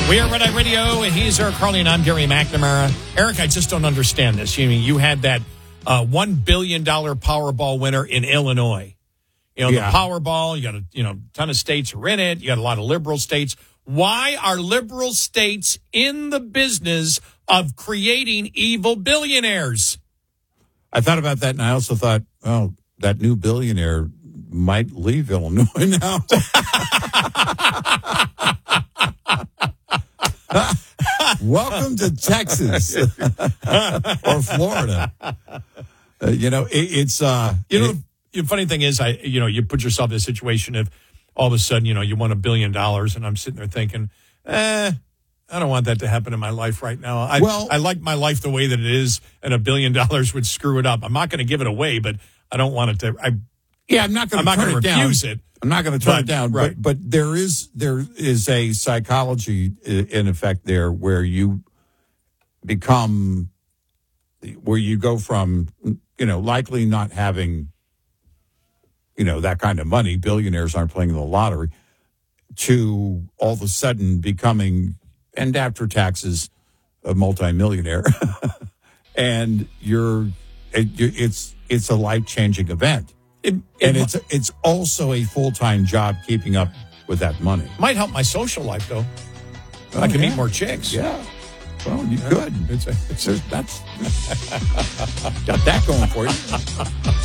We are Red Eye Radio, and he's Eric Carly, and I'm Gary McNamara. Eric, I just don't understand this. You had that $1 billion Powerball winner in Illinois. The Powerball, you got a ton of states are in it. You got a lot of liberal states. Why are liberal states in the business of creating evil billionaires? I thought about that, and I also thought, oh, that new billionaire might leave Illinois now. Welcome to Texas or Florida. The funny thing is, you put yourself in a situation if all of a sudden, you won $1 billion, and I'm sitting there thinking, I don't want that to happen in my life right now. I like my life the way that it is, and $1 billion would screw it up. I'm not going to give it away, but I don't want it to. I'm not going to refuse it. I'm not going to turn it down, right. but there is a psychology in effect there where you go from, likely not having, that kind of money, billionaires aren't playing the lottery, to all of a sudden becoming, and after taxes, a multimillionaire. And it's a life-changing event. It's also a full-time job keeping up with that money. Might help my social life, though. I can meet more chicks. Yeah. Well, you could. That's got that going for you.